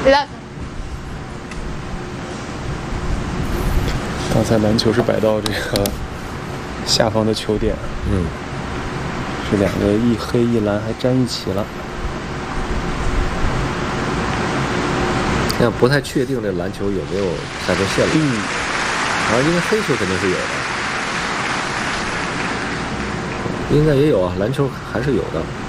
来。 刚才篮球是摆到这个下方的球点，这两个一黑一蓝还粘一起了。 现在不太确定这篮球有没有赛车线了。因为黑球肯定是有的，应该也有啊，篮球还是有的。